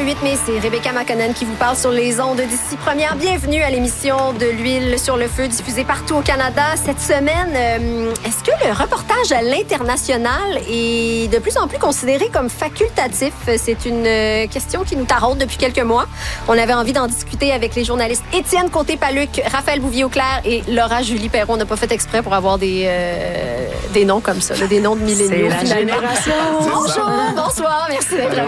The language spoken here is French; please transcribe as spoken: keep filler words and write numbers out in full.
huit mai, c'est Rebecca McConnell qui vous parle sur les ondes d'ici première. Bienvenue à l'émission de l'huile sur le feu diffusée partout au Canada. Cette semaine, euh, est-ce que le reportage à l'international est de plus en plus considéré comme facultatif? C'est une euh, question qui nous taraude depuis quelques mois. On avait envie d'en discuter avec les journalistes Étienne Côté-Paluc, Raphaël Bouvier-Auclair et Laura Julie Perron. On n'a pas fait exprès pour avoir des, euh, des noms comme ça, là, des noms de milléniaux. C'est la finalement. génération. Bonjour, bonsoir, merci d'être là.